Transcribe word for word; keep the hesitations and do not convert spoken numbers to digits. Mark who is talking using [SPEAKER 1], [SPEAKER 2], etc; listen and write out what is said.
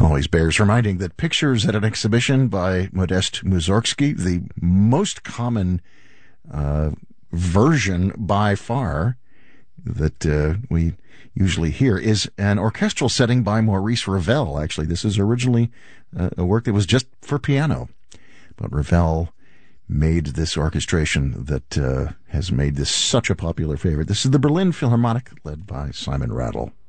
[SPEAKER 1] always bears reminding that pictures at an exhibition by Modest Mussorgsky, the most common uh, version by far that uh, we usually hear, is an orchestral setting by Maurice Ravel. Actually, this is originally uh, a work that was just for piano, but Ravel made this orchestration that uh, has made this such a popular favorite. This is the Berlin Philharmonic, led by Simon Rattle.